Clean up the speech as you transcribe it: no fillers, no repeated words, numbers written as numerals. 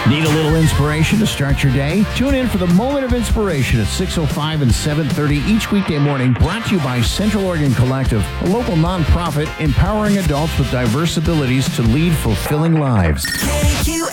Need a little inspiration to start your day? Tune in for the Moment of Inspiration at 6:05 and 7:30 each weekday morning, brought to you by Central Oregon Collective, a local nonprofit empowering adults with diverse abilities to lead fulfilling lives.